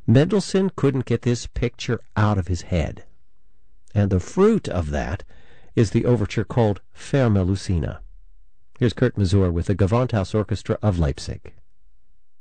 Mendelssohn couldn't get this picture out of his head. And the fruit of that is the overture called Für Melusina. Here's Kurt Masur with the Gewandhaus Orchestra of Leipzig.